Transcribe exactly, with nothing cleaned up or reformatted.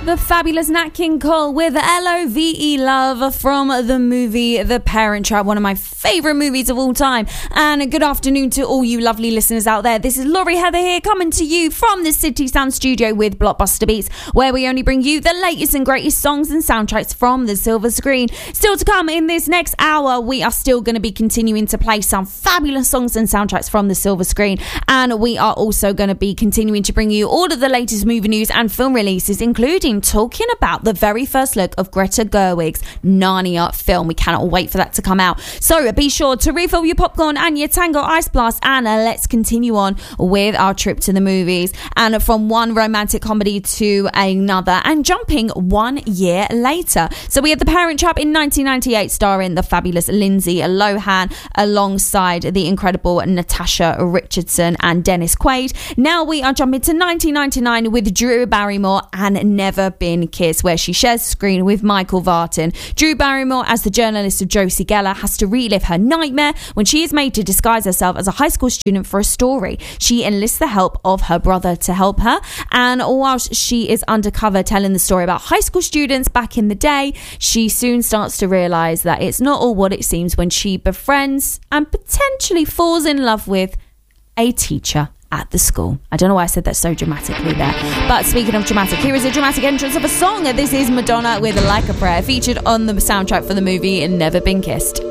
the fabulous Nat King Cole with L O V E Love from the movie The Parent Trap, one of my favourite movies of all time. And good afternoon to all you lovely listeners out there. This is Laurie Heather here, coming to you from the City Sound Studio with Blockbuster Beats, where we only bring you the latest and greatest songs and soundtracks from the silver screen. Still to come in this next hour, we are still going to be continuing to play some fabulous songs and soundtracks from the silver screen, and we are also going to be continuing to bring you all of the latest movie news and film releases, including talking about the very first look of Greta Gerwig's Narnia film. We cannot wait for that to come out. So be sure to refill your popcorn and your Tango Ice Blast, and uh, let's continue on with our trip to the movies. And from one romantic comedy to another, and jumping one year later. So we had The Parent Trap in nineteen ninety-eight, starring the fabulous Lindsay Lohan alongside the incredible Natasha Richardson and Dennis Quaid. Now we are jumping to nineteen ninety-nine with Drew Barrymore and Never Been Kissed, where she shares the screen with Michael Vartan. Drew Barrymore, as the journalist of Josie Geller, has to relive her nightmare when she is made to disguise herself as a high school student for a story. She enlists the help of her brother to help her, and whilst she is undercover telling the story about high school students back in the day, she soon starts to realise that it's not all what it seems when she befriends and potentially falls in love with a teacher at the school. I don't know why I said that so dramatically there. But speaking of dramatic, here is a dramatic entrance of a song. This is Madonna with Like a Prayer, featured on the soundtrack for the movie Never Been Kissed.